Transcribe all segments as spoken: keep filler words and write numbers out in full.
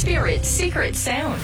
Spirit Secret Sound.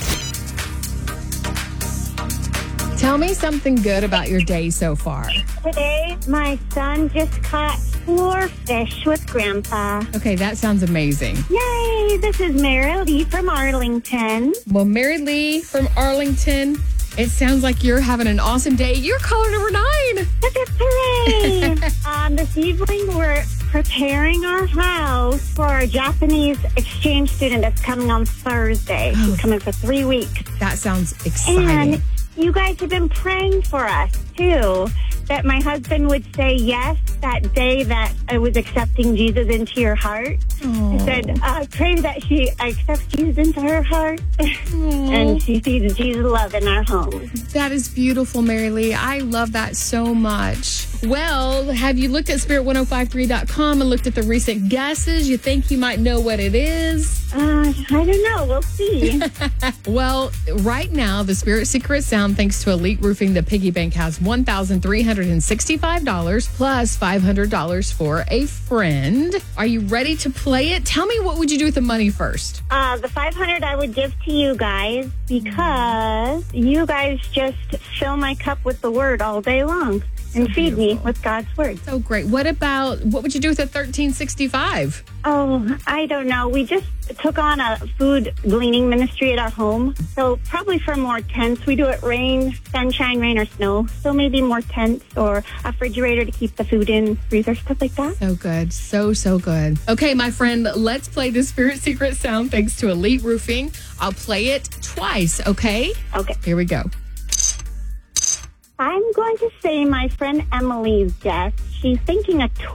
Tell me something good about your day so far. Today, my son just caught four fish with Grandpa. Okay, that sounds amazing. Yay! This is Mary Lee from Arlington. Well, Mary Lee from Arlington, it sounds like you're having an awesome day. You're caller number nine. Hip, hip, hooray! um, this evening, we're preparing our house for our Japanese exchange student that's coming on Thursday. Oh. She's coming for three weeks. That sounds exciting. And you guys have been praying for us, too, that my husband would say yes that day that I was accepting Jesus into your heart. Aww. I said, I pray that she accepts Jesus into her heart and she sees Jesus' love in our home. That is beautiful, Mary Lee. I love that so much. Well, have you looked at spirit ten fifty-three dot com and looked at the recent guesses? You think you might know what it is? Uh, I don't know. We'll see. Well, right now, the Spirit Secret Sound, thanks to Elite Roofing, the piggy bank has one thousand three hundred sixty-five dollars plus five hundred dollars for a friend. Are you ready to play it? Tell me, what would you do with the money first? Uh, the five hundred dollars I would give to you guys because you guys just fill my cup with the word all day long and So feed me beautiful. with God's word. So great. What about, what would you do with the thirteen sixty-five? Oh, I don't know. We just took on a food gleaning ministry at our home. So probably for more tents. We do it rain, sunshine, rain, or snow. So maybe more tents or a refrigerator to keep the food in, freezer, stuff like that. So good. So, so good. Okay, my friend, let's play the Spirit Secret Sound thanks to Elite Roofing. I'll play it twice, okay? Okay. Here we go. I'm going to say my friend Emily's guess. She's thinking a